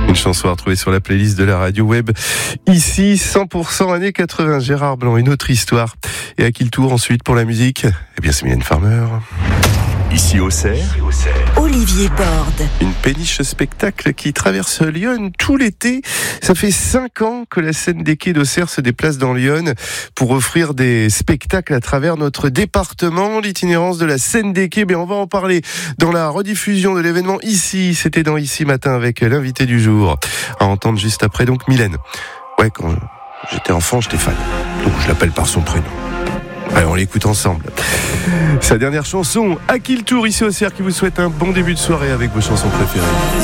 Une chanson à retrouver sur la playlist de la radio web. Ici, 100% années 80, Gérard Blanc, une autre histoire. Et à qui le tour ensuite pour la musique ? Eh bien, c'est Mylène Farmer. Ici Auxerre, Olivier Borde. Une péniche spectacle qui traverse Lyon tout l'été. Ça fait 5 ans que la scène des quais d'Auxerre se déplace dans Lyon pour offrir des spectacles à travers notre département. L'itinérance de la scène des quais, on va en parler dans la rediffusion de l'événement Ici. C'était dans Ici Matin avec l'invité du jour. À entendre juste après donc Mylène. Ouais, quand j'étais enfant, j'étais fan. Donc je l'appelle par son prénom. Allez, on l'écoute ensemble. Sa dernière chanson, À qui le tour, ici au Auxerre, qui vous souhaite un bon début de soirée avec vos chansons préférées.